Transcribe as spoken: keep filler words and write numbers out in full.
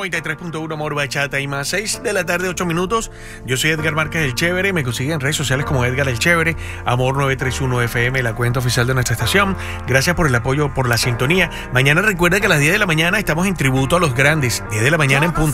noventa y tres punto uno Amor Bachata y más, seis de la tarde, ocho minutos. Yo soy Edgar Márquez el Chévere. Me consiguen en redes sociales como Edgar el Chévere. Amor novecientos treinta y uno F M, la cuenta oficial de nuestra estación. Gracias por el apoyo, por la sintonía. Mañana recuerda que a las diez de la mañana estamos en tributo a los grandes. diez de la mañana en punto.